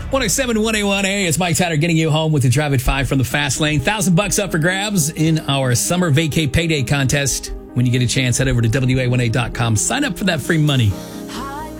107 1A1A. It's Mike Tyler getting you home with the Drive at 5 from the Fast Lane. $1,000 up for grabs in our Summer Vacay Payday contest. When you get a chance, head over to WA1A.com. Sign up for that free money.